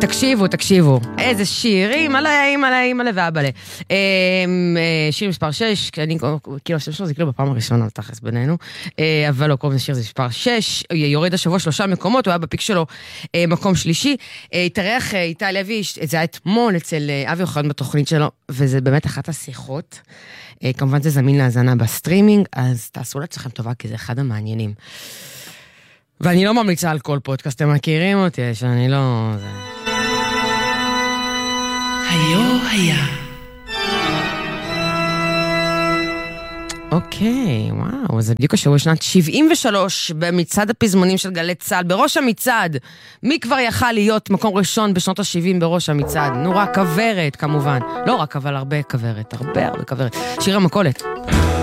תקשיבו. איזה שיר, אימא'לה ואבא'לה. שיר מספר 6, כאילו השם שלו זה כאילו בפעם הראשונה, תכלס בינינו, אבל לא, קוראים לשיר זה מספר 6, יורד השבוע 3 מקומות, הוא היה בפיק שלו מקום שלישי, התארח איתי לוי, זה היה אתמול אצל אבי אוחיון בתוכנית שלו, וזה באמת אחת השיחות, כמובן זה זמין להזנה בסטרימינג, אז תעשו לעצמכם טובה, כי זה אחד המעניינים. ואני לא ממליצה על כל פודקאסט, אתם מכירים אותי, שאני לא... היה. אוקיי, וואו, זה בדיוק השבוע שנת 73 במצעד הפזמונים של גלי צה"ל, בראש המצעד. מי כבר יכל להיות מקום ראשון בשנות ה-70 בראש המצעד? נו, רק כברת, כמובן. לא רק, אבל הרבה כברת, הרבה כברת. שיר המכולת.